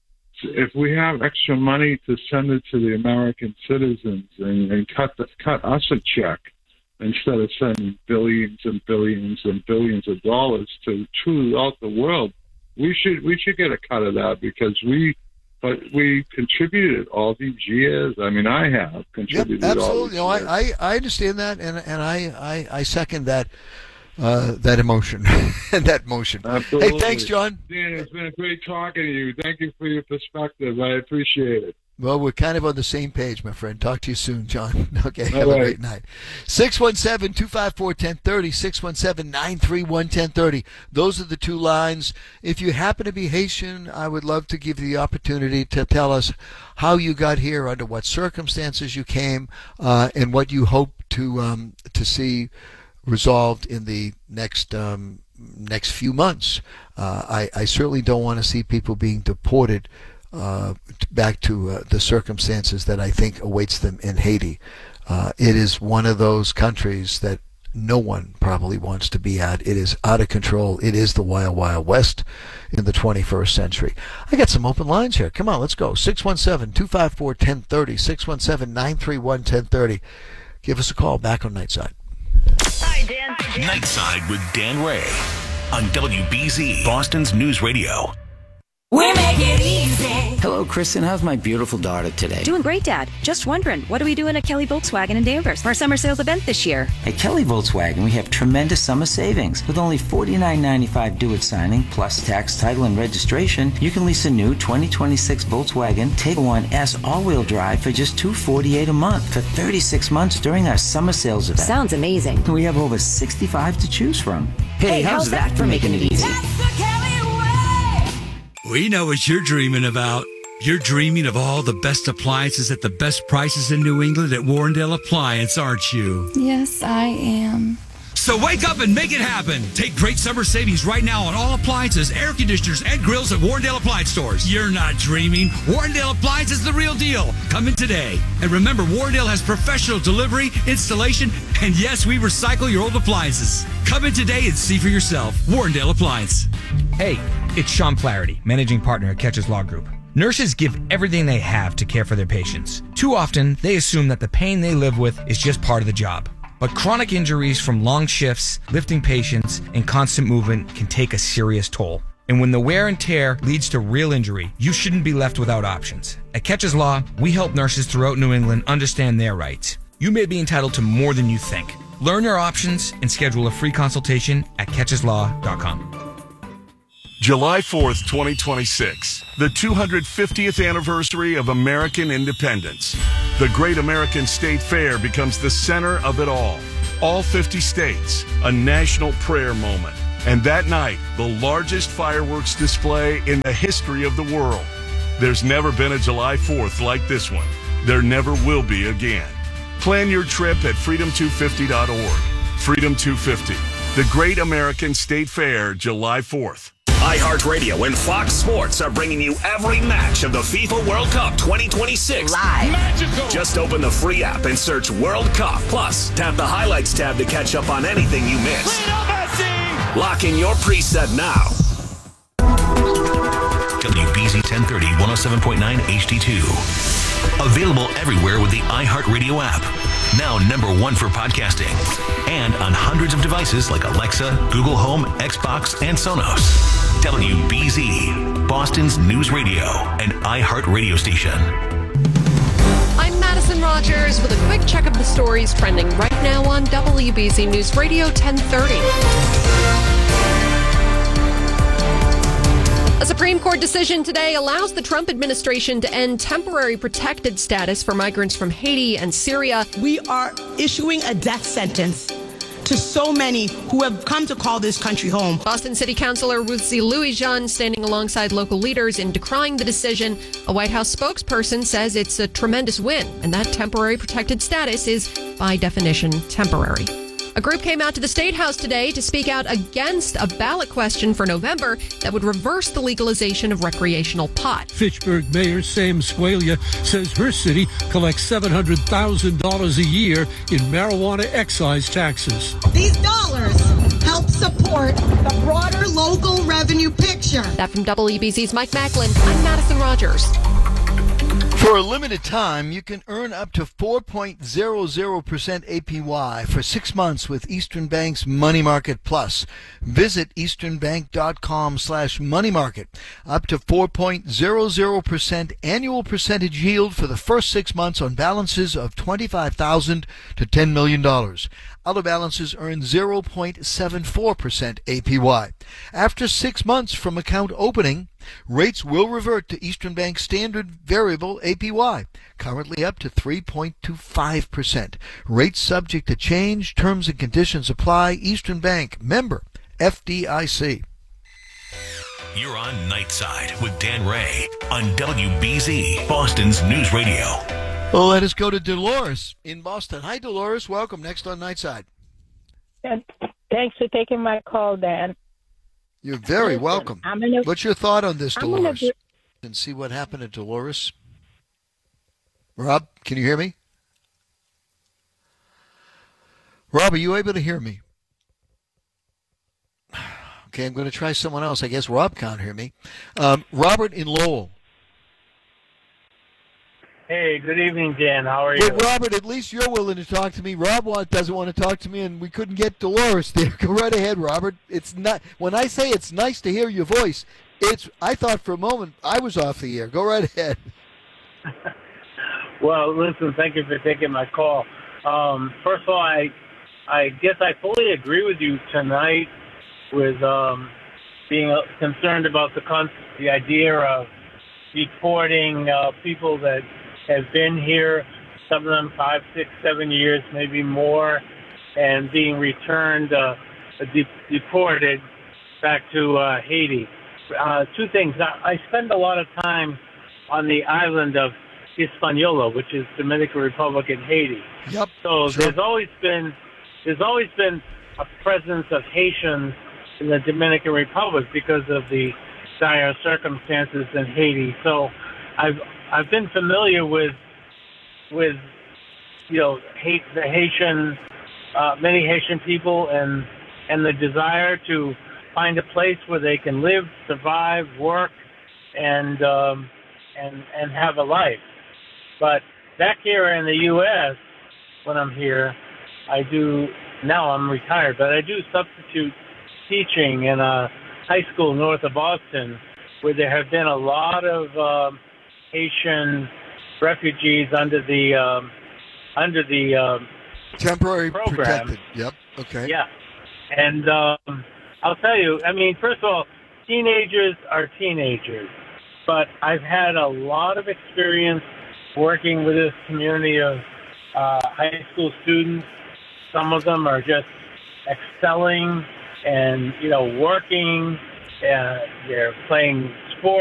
if we have extra money, to send it to the American citizens and, and cut the, cut us a check instead of sending billions and billions and billions of dollars to throughout the world. We should we should get a cut of that, because we. But we contributed all these years. I mean, I have contributed Yep, all absolutely. these No, years. I, I, I understand that, and and I, I, I second that uh, that emotion and that motion. Absolutely. Hey, thanks, John. Dan, it's been a great talking to you. Thank you for your perspective. I appreciate it. Well, we're kind of on the same page, my friend. Talk to you soon, John. Okay, All have a right. great night. six one seven, two five four, one zero three zero, six one seven, nine three one, one zero three zero. Those are the two lines. If you happen to be Haitian, I would love to give you the opportunity to tell us how you got here, under what circumstances you came, uh, and what you hope to um, to see resolved in the next um, next few months. Uh, I, I certainly don't want to see people being deported Uh, back to uh, the circumstances that I think awaits them in Haiti. Uh, it is one of those countries that no one probably wants to be at. It is out of control. It is the wild, wild west in the twenty-first century. I got some open lines here. Come on, let's go. six one seven, two five four, one zero three zero, six one seven, nine three one, one zero three zero. Give us a call. Back on Nightside. Hi, Dan. Nightside with Dan Ray on W B Z, Boston's News Radio. We make it easy. Hello, Kristen. How's my beautiful daughter today? Doing great, Dad. Just wondering, what are we doing at Kelly Volkswagen in Danvers for our summer sales event this year? At Kelly Volkswagen, we have tremendous summer savings. With only forty-nine ninety-five due at signing, plus tax, title, and registration, you can lease a new twenty twenty-six Volkswagen Tiguan one S all-wheel drive for just two hundred forty-eight dollars a month for thirty-six months during our summer sales event. Sounds amazing. We have over sixty-five to choose from. Hey, how's, that for making it easy? We know what you're dreaming about. You're dreaming of all the best appliances at the best prices in New England at Warrendale Appliance, aren't you? Yes, I am. So wake up and make it happen. Take great summer savings right now on all appliances, air conditioners, and grills at Warrendale Appliance Stores. You're not dreaming. Warrendale Appliance is the real deal. Come in today. And remember, Warrendale has professional delivery, installation, and yes, we recycle your old appliances. Come in today and see for yourself. Warrendale Appliance. Hey, it's Sean Flaherty, managing partner at Catches Law Group. Nurses give everything they have to care for their patients. Too often, they assume that the pain they live with is just part of the job. But chronic injuries from long shifts, lifting patients, and constant movement can take a serious toll. And when the wear and tear leads to real injury, you shouldn't be left without options. At Catches Law, we help nurses throughout New England understand their rights. You may be entitled to more than you think. Learn your options and schedule a free consultation at catches law dot com. July fourth, twenty twenty-six, the two hundred fiftieth anniversary of American independence. The Great American State Fair becomes the center of it all. All fifty states, a national prayer moment. And that night, the largest fireworks display in the history of the world. There's never been a July fourth like this one. There never will be again. Plan your trip at freedom two fifty dot org. Freedom two fifty, the Great American State Fair, July fourth. iHeartRadio and Fox Sports are bringing you every match of the FIFA World Cup twenty twenty-six. Live. Magical. Just open the free app and search World Cup. Plus, tap the highlights tab to catch up on anything you missed. Lock in your preset now. W B Z ten thirty, one oh seven point nine H D two. Available everywhere with the iHeartRadio app. Now number one for podcasting. And on hundreds of devices like Alexa, Google Home, Xbox, and Sonos. W B Z, Boston's news radio and iHeartRadio station. I'm Madison Rogers with a quick check of the stories trending right now on W B Z News Radio ten thirty. A Supreme Court decision today allows the Trump administration to end temporary protected status for migrants from Haiti and Syria. We are issuing a death sentence to so many who have come to call this country home. Boston City Councilor Ruthie Louis-Jean standing alongside local leaders in decrying the decision. A White House spokesperson says it's a tremendous win, and that temporary protected status is, by definition, temporary. A group came out to the State House today to speak out against a ballot question for November that would reverse the legalization of recreational pot. Fitchburg Mayor Sam Squalia says her city collects seven hundred thousand dollars a year in marijuana excise taxes. These dollars help support the broader local revenue picture. That from W B Z's Mike Macklin, I'm Madison Rogers. For a limited time, you can earn up to four point zero zero percent A P Y for six months with Eastern Bank's Money Market Plus. Visit easternbank.com slash money market. Up to four point zero zero percent annual percentage yield for the first six months on balances of twenty-five thousand dollars to ten million dollars. Other balances earn zero point seven four percent A P Y. After six months from account opening, rates will revert to Eastern Bank's standard variable A P Y, currently up to three point two five percent. Rates subject to change. Terms and conditions apply. Eastern Bank, member F D I C. You're on Nightside with Dan Ray on W B Z, Boston's news radio. Well, let us go to Dolores in Boston. Hi, Dolores. Welcome. Next on Nightside. Thanks for taking my call, Dan. You're very Listen, welcome. I'm gonna, What's your thought on this, I'm Dolores? gonna, And see what happened to Dolores. Rob, can you hear me? Rob, are you able to hear me? Okay, I'm going to try someone else. I guess Rob can't hear me. Um, Robert in Lowell. Hey, good evening, Dan. How are you? Well, Robert, at least you're willing to talk to me. Rob doesn't want to talk to me, and we couldn't get Dolores there. Go right ahead, Robert. It's not when I say it's nice to hear your voice. It's. I thought for a moment I was off the air. Go right ahead. Well, listen. Thank you for taking my call. Um, first of all, I, I guess I fully agree with you tonight with um, being concerned about the con- the idea of deporting uh, people that have been here, some of them five, six, seven years, maybe more, and being returned, uh, de- deported back to uh, Haiti. Uh, two things. I spend a lot of time on the island of Hispaniola, which is Dominican Republic and Haiti. Yep. So sure. there's always been there's always been a presence of Haitians in the Dominican Republic because of the dire circumstances in Haiti. So I've I've been familiar with with you know hate the Haitian uh, many Haitian people and and the desire to find a place where they can live, survive, work, and um, and and have a life. But back here in the U S, when I'm here, I do, now I'm retired, but I do substitute teaching in a high school north of Boston where there have been a lot of um, Haitian refugees under the um, under the um, temporary program. protected. Yep. Okay. Yeah. And um, I'll tell you, I mean, first of all, teenagers are teenagers, but I've had a lot of experience working with this community of uh, high school students. Some of them are just excelling and, you know, working. Uh, they're playing